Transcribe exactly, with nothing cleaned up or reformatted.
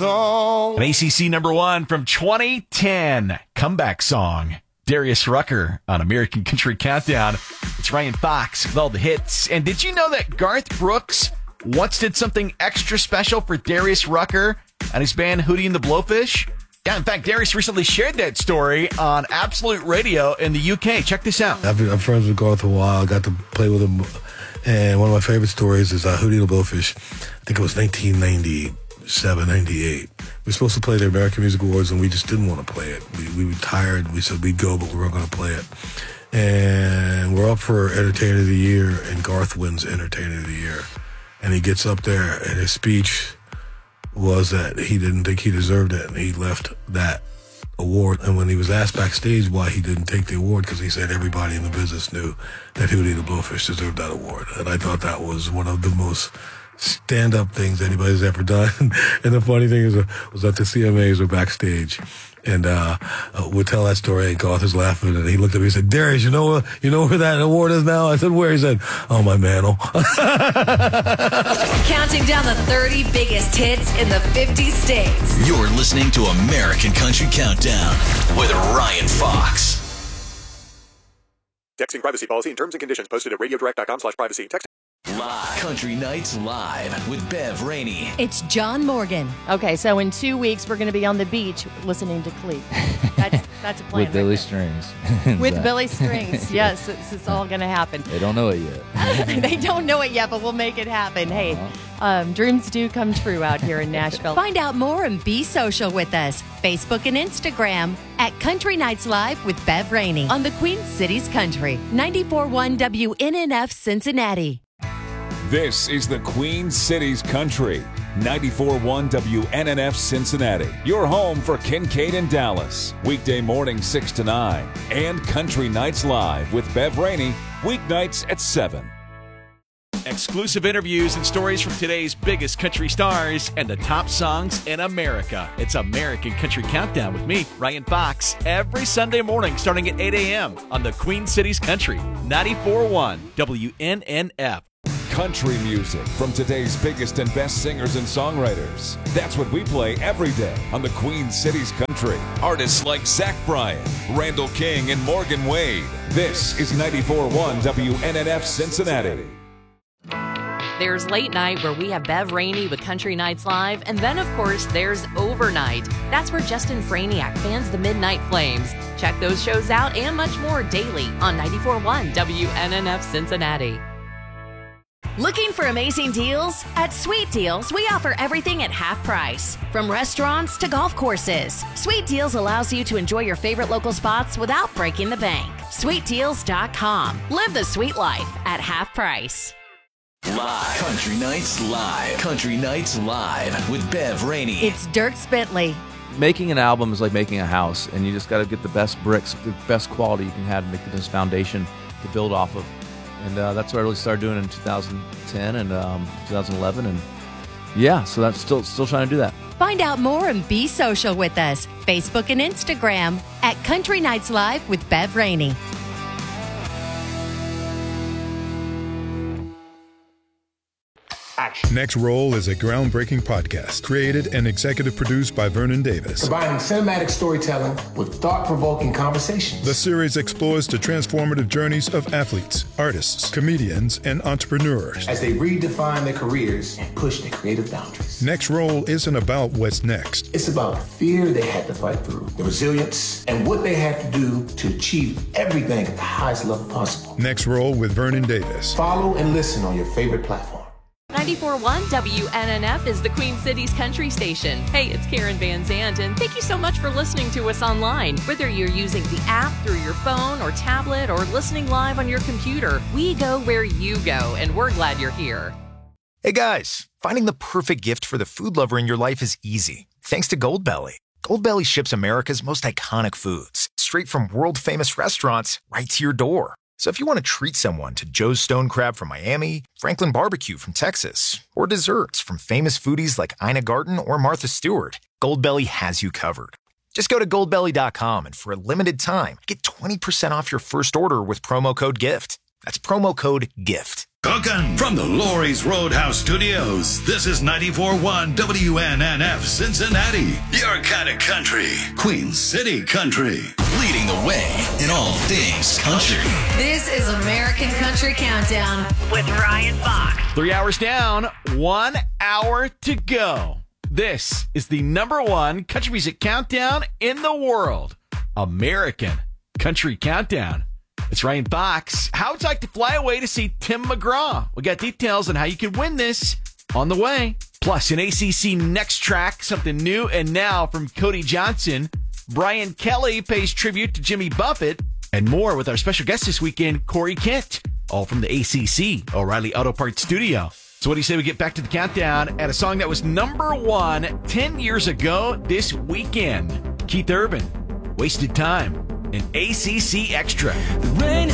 song. An A C C number one from twenty ten. Comeback song. Darius Rucker on American Country Countdown. It's Ryan Fox with all the hits. And did you know that Garth Brooks once did something extra special for Darius Rucker and his band Hootie and the Blowfish? Yeah, in fact, Darius recently shared that story on Absolute Radio in the U K. Check this out. I've been, I'm friends with Garth a while. I got to play with him. And one of my favorite stories is uh, Hootie and the Blowfish. I think it was nineteen ninety-seven, ninety-eight. We were supposed to play the American Music Awards, and we just didn't want to play it. We, we were tired. We said we'd go, but we weren't going to play it. And we're up for Entertainer of the Year, and Garth wins Entertainer of the Year. And he gets up there, and his speech was that he didn't think he deserved it, and he left that award. And when he was asked backstage why he didn't take the award, because he said everybody in the business knew that Hootie the Blowfish deserved that award. And I thought that was one of the most stand-up things anybody's ever done. And the funny thing is, uh, was that the C M As were backstage, and uh, uh would tell that story, and Garth is laughing, and he looked at me and said, Darius, you know, uh, you know where that award is now? I said, where? He said, oh, my mantle. Counting down the thirty biggest hits in the fifty states. You're listening to American Country Countdown with Ryan Fox. Texting privacy policy and terms and conditions posted at radiodirect.com slash privacy. Text Live. Country Nights Live with Bev Rainey. It's John Morgan. Okay, so in two weeks, we're going to be on the beach listening to Cleek. That's, that's a plan. With Billy right Strings. With that. Billy Strings. Yes, it's, it's all going to happen. They don't know it yet. They don't know it yet, but we'll make it happen. Hey, um, dreams do come true out here in Nashville. Find out more and be social with us. Facebook and Instagram at Country Nights Live with Bev Rainey on the Queen Cities Country. ninety-four point one W N N F Cincinnati. This is the Queen Cities Country, ninety-four point one W N N F Cincinnati, your home for Kincaid and Dallas, weekday morning six to nine, and Country Nights Live with Bev Rainey, weeknights at seven. Exclusive interviews and stories from today's biggest country stars and the top songs in America. It's American Country Countdown with me, Ryan Fox, every Sunday morning starting at eight a.m. on the Queen Cities Country, ninety-four point one W N N F. Country music from today's biggest and best singers and songwriters. That's what we play every day on the Queen Cities Country. Artists like Zach Bryan, Randall King, and Morgan Wade. This is ninety-four point one W N N F Cincinnati. There's Late Night, where we have Bev Rainey with Country Nights Live. And then, of course, there's Overnight. That's where Justin Franiak fans the Midnight Flames. Check those shows out and much more daily on ninety-four point one W N N F Cincinnati. Looking for amazing deals? At Sweet Deals, we offer everything at half price. From restaurants to golf courses, Sweet Deals allows you to enjoy your favorite local spots without breaking the bank. sweet deals dot com. Live the sweet life at half price. Live. Country Nights Live. Country Nights Live with Bev Rainey. It's Dierks Bentley. Making an album is like making a house, and you just got to get the best bricks, the best quality you can have to make the best foundation to build off of. And uh, that's what I really started doing in two thousand ten and um, two thousand eleven. And yeah, so that's still still trying to do that. Find out more and be social with us. Facebook and Instagram at Country Nights Live with Bev Rainey. Next Roll is a groundbreaking podcast created and executive produced by Vernon Davis. Combining cinematic storytelling with thought-provoking conversations. The series explores the transformative journeys of athletes, artists, comedians, and entrepreneurs as they redefine their careers and push their creative boundaries. Next Roll isn't about what's next. It's about the fear they had to fight through, the resilience, and what they had to do to achieve everything at the highest level possible. Next Roll with Vernon Davis. Follow and listen on your favorite platform. ninety-four point one W N N F is the Queen Cities Country Station. Hey, it's Karen Van Zandt, and thank you so much for listening to us online. Whether you're using the app through your phone or tablet or listening live on your computer, we go where you go, and we're glad you're here. Hey guys, finding the perfect gift for the food lover in your life is easy, thanks to Goldbelly. Goldbelly ships America's most iconic foods, straight from world-famous restaurants right to your door. So if you want to treat someone to Joe's Stone Crab from Miami, Franklin Barbecue from Texas, or desserts from famous foodies like Ina Garten or Martha Stewart, Goldbelly has you covered. Just go to goldbelly dot com and for a limited time, get twenty percent off your first order with promo code GIFT. That's promo code GIFT. Cooking from the Lori's Roadhouse Studios. This is ninety-four point one W N N F Cincinnati. Your kind of country. Queen City Country. Leading the way in all things country. This is American Country Countdown with Ryan Fox. Three hours down, one hour to go. This is the number one country music countdown in the world. American Country Countdown. It's Ryan Fox. How would you like to fly away to see Tim McGraw? We got details on how you can win this on the way. Plus, an A C C Next Track, something new and now from Cody Johnson. Brian Kelly pays tribute to Jimmy Buffett. And more with our special guest this weekend, Corey Kent. All from the A C C, O'Reilly Auto Parts Studio. So what do you say we get back to the countdown at a song that was number one ten years ago this weekend? Keith Urban, Wasted Time, and A C C Extra.